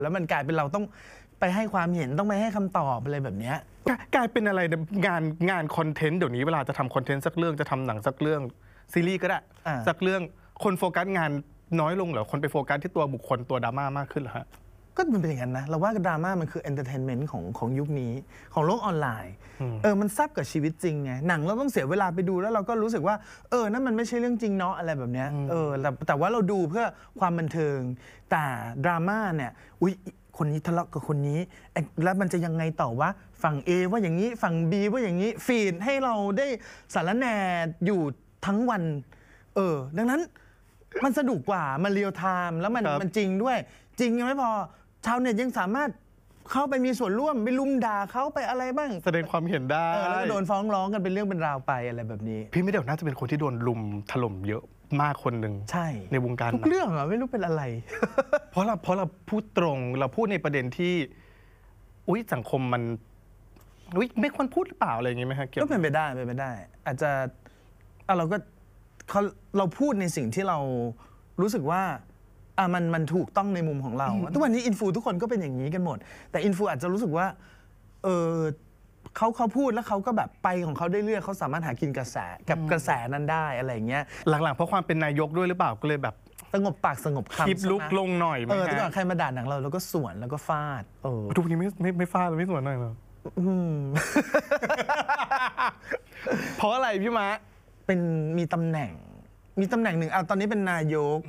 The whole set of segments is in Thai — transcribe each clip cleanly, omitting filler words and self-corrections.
แล้วมันกลายเป็นเราต้องไปให้ความเห็นต้องไปให้คำตอบอะไรแบบนี้กลายเป็นอะไรงานคอนเทนต์เดี๋ยวนี้เวลาจะทำคอนเทนต์สักเรื่องจะทำหนังสักเรื่องซีรีส์ก็ได้สักเรื่องคนโฟกัสงานน้อยลงเหรอคนไปโฟกัสที่ตัวบุคคลตัวดราม่ามากขึ้นเหรอฮะก็มันเป็นอย่างนั้นนะเราว่าดราม่ามันคือเอนเตอร์เทนเมนต์ของยุคนี้ของโลกออนไลน์มันซับกับชีวิตจริงไงหนังเราต้องเสียเวลาไปดูแล้วเราก็รู้สึกว่านั่นมันไม่ใช่เรื่องจริงเนาะอะไรแบบนี้แต่ว่าเราดูเพื่อความบันเทิงแต่ดราม่าเนี่ยอุ๊ยคนนี้ทะเลาะกับคนนี้แล้วมันจะยังไงต่อว่าฝั่ง A ว่าอย่างนี้ฝั่ง B ว่าอย่างนี้ฟีดให้เราได้สารแหน่อยู่ทั้งวันดังนั้นมันสนุกกว่ามันเรียลไทม์แล้วมันจริงด้วยจริงยังไม่พอชาวเน็ตยังสามารถเข้าไปมีส่วนร่วมไปลุมด่าเขาไปอะไรบ้างแสดงความเห็นได้แล้วก็โดนฟ้องร้องกันเป็นเรื่องเป็นราวไปอะไรแบบนี้พี่ไม่เดี๋ยวน่าจะเป็นคนที่โดนลุมถล่มเยอะมากคนหนึ่งใช่ในวงการทุกเรื่องไม่รู้เป็นอะไรเพราะเราพูดตรงเราพูดในประเด็นที่สังคมมันไม่ควรพูดหรือเปล่าอะไรอย่างงี้ไหมฮะก็เป็นไปได้อาจจะเราพูดในสิ่งที่เรารู้สึกว่ามันถูกต้องในมุมของเราทุกวันนี้อินฟูทุกคนก็เป็นอย่างนี้กันหมดแต่อินฟูอาจจะรู้สึกว่าเขาพูดแล้วเขาก็แบบไปของเขาได้เรื่อยเขาสามารถหากินกระแสกับกระแสนั้นได้อะไรอย่างเงี้ยหลังๆเพราะความเป็นนายกด้วยหรือเปล่าก็เลยแบบสงบปากสงบคำคลิปลุกลงหน่อยไหมแต่ก่อนใครมาด่าหนังเราก็สวนแล้วก็ฟาดทุกนี้ไม่ฟาดไม่สวนหน่อยหรอเพราะอะไรพี่มะเป็นมีตำแหน่งหนึ่งตอนนี้เป็นนายก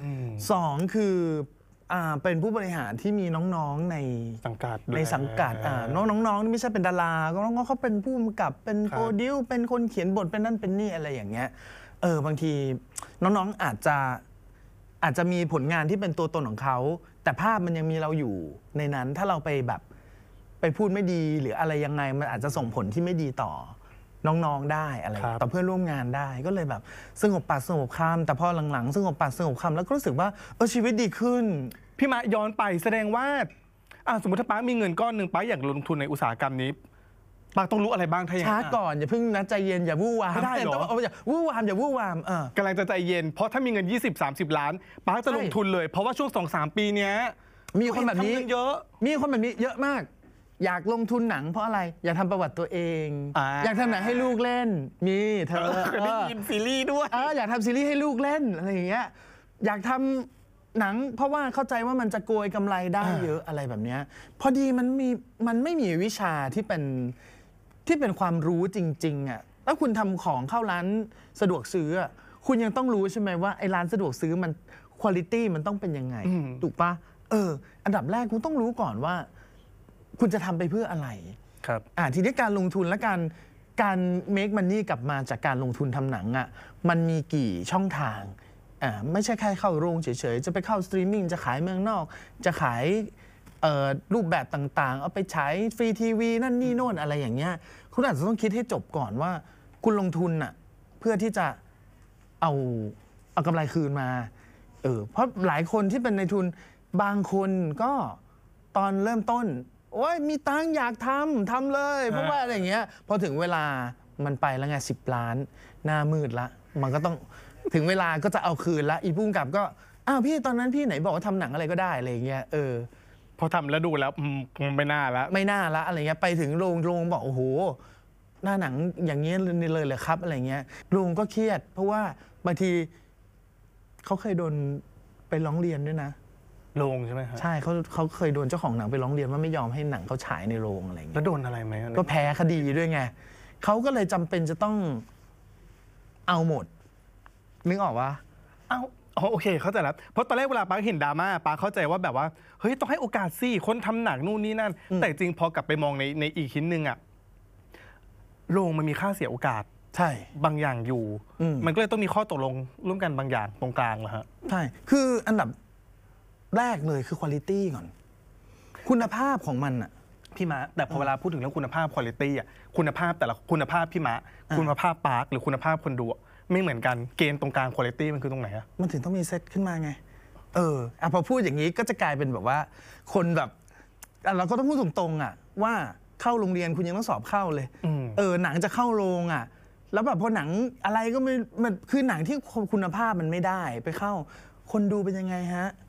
2คือเป็นผู้บริหารที่มีน้องๆในสังกัดน้องๆไม่ใช่เป็นดาราก็น้องๆเขาเป็นผู้กำกับเป็นโปรดิวเป็นคนเขียนบทเป็นนั่นเป็นนี่อะไรอย่างเงี้ยบางทีน้องๆอาจจะมีผลงานที่เป็นตัวตนของเขาแต่ภาพมันยังมีเราอยู่ในนั้นถ้าเราไปพูดไม่ดีหรืออะไรยังไงมันอาจจะส่งผลที่ไม่ดีต่อน้องๆได้อะไรต่อเพื่อนร่วมงานได้ก็เลยแบบสงบปากสงบคำแต่พอหลังๆสงบปากสงบคำแล้วก็รู้สึกว่าชีวิตดีขึ้นพี่มะย้อนไปแสดงว่าสมมติถ้าป้ามีเงินก้อนหนึ่งป้าอยากลงทุนในอุตสาหกรรมนี้ป้าต้องรู้อะไรบ้างถ้าอย่างช้าก่อนอย่าเพิ่งนะใจเย็นอย่าวู่วามไม่ได้หรออย่าวู่วามกำลังจะใจเย็นเพราะถ้ามีเงิน20-30 ล้านป้าจะลงทุนเลยเพราะว่าช่วง 2-3 ปีเนี้ยมีคนแบบนี้เยอะเยอะมากอยากลงทุนหนังเพราะอะไรอยากทำประวัติตัวเองอยากทำหนังให้ลูกเล่นมีเธอได้ยินซีรีส์ด้วยอยากทำซีรีส์ให้ลูกเล่นอะไรอย่างเงี้ยอยากทำหนังเพราะว่าเข้าใจว่ามันจะโกยกำไรได้เยอะอะไรแบบเนี้ยพอดีมันไม่มีวิชาที่เป็นความรู้จริงๆแล้วคุณทำของเข้าร้านสะดวกซื้อคุณยังต้องรู้ใช่ไหมว่าไอ้ร้านสะดวกซื้อมันคุณภาพมันต้องเป็นยังไงถูกปะอันดับแรกคุณต้องรู้ก่อนว่าคุณจะทำไปเพื่ออะไรครับทีนี้การลงทุนและการ make money กลับมาจากการลงทุนทำหนังมันมีกี่ช่องทางไม่ใช่แค่เข้าโรงเฉยๆจะไปเข้าสตรีมมิ่งจะขายเมืองนอกจะขายรูปแบบต่างๆเอาไปฉายฟรีทีวีนั่นนี่โน่นอะไรอย่างเงี้ยคุณอาจจะต้องคิดให้จบก่อนว่าคุณลงทุนเพื่อที่จะเอากำไรคืนมาเพราะหลายคนที่เป็นในทุนบางคนก็ตอนเริ่มต้นมีตังอยากทำเลยเพราะว่าอะไรอย่างเงี้ยพอถึงเวลามันไปแล้วไง10 ล้านหน้ามืดละมันก็ต้องถึงเวลาก็จะเอาคืนละอีพุ่งกับก็พี่ตอนนั้นพี่ไหนบอกว่าทำหนังอะไรก็ได้อะไรอย่างเงี้ยพอทำแล้วดูแล้วไม่น่าละอะไรเงี้ยไปถึงโรงบอกโอ้โหหน้าหนังอย่างเงี้ยเลยเหรอครับอะไรเงี้ยโรงก็เครียดเพราะว่าบางทีเขาเคยโดนไปร้องเรียนด้วยนะโรงใช่ไหมครับใช่เขาเคยโดนเจ้าของหนังไปร้องเรียนว่าไม่ยอมให้หนังเขาฉายในโรงอะไรเงี้ยแล้วโดนอะไรไหมก็แพ้คดีด้วยไงเขาก็เลยจำเป็นจะต้องเอาหมดนึกออกว่าโอเคเข้าใจแล้วเพราะตอนแรกเวลาป้าเห็นดราม่าป้าเข้าใจว่าแบบว่าเฮ้ยต้องให้โอกาสสิคนทำหนังนู่นนี่นั่นแต่จริงพอกลับไปมองในอีกชิ้นหนึ่งโรงมันมีค่าเสียโอกาสใช่บางอย่างอยู่มันก็เลยต้องมีข้อตกลงร่วมกันบางอย่างตรงกลางเหรอฮะใช่คืออันดับแรกเลยคือคุณภาพก่อนคุณภาพของมันพี่มะแต่พอเวลาพูดถึงเรื่องคุณภาพคุณภาพคุณภาพแต่ละคุณภาพพี่มะคุณภาพปาร์คหรือคุณภาพคนดูไม่เหมือนกันเกณฑ์ตรงกลางคุณภาพมันคือตรงไหนมันถึงต้องมีเซตขึ้นมาไงพอพูดอย่างนี้ก็จะกลายเป็นแบบว่าคนแบบเราก็ต้องพูดตรงๆว่าเข้าโรงเรียนคุณยังต้องสอบเข้าเลยหนังจะเข้าโรงแล้วแบบพอหนังอะไรก็ไม่มันคือหนังที่คุณภาพมันไม่ได้ไปเข้าคนดูเป็นยังไงฮะ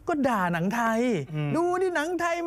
ก็ด่าหนังไทย ดูนี่หนังไทย